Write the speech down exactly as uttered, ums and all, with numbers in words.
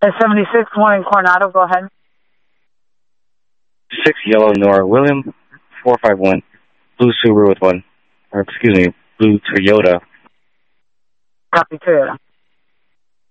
A seventy-six, morning Coronado, go ahead. Six yellow Nora William, four five one, blue Subaru with one, or excuse me, blue Toyota. Copy Toyota.